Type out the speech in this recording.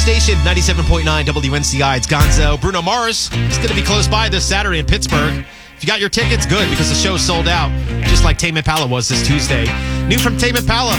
Station 97.9 WNCI. It's Gonzo. Bruno Mars is going to be close by this Saturday in Pittsburgh. If you got your tickets, good, because the show's sold out, just like Tame Impala was this Tuesday. New from Tame Impala,